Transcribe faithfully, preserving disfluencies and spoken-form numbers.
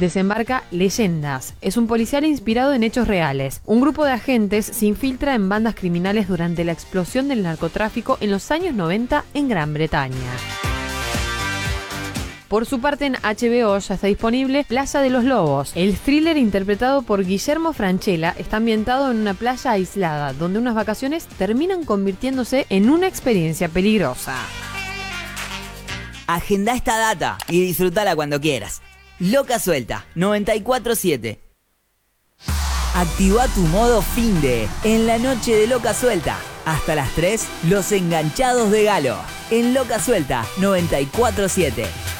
desembarca Leyendas. Es un policial inspirado en hechos reales. Un grupo de agentes se infiltra en bandas criminales durante la explosión del narcotráfico en los años noventa en Gran Bretaña. Por su parte, en H B O ya está disponible Playa de los Lobos. El thriller interpretado por Guillermo Francella está ambientado en una playa aislada, donde unas vacaciones terminan convirtiéndose en una experiencia peligrosa. Agenda esta data y disfrutala cuando quieras. Loca Suelta, noventa y cuatro siete. Activa tu modo finde en la noche de Loca Suelta. Hasta las tres, los enganchados de Galo. En Loca Suelta, noventa y cuatro siete.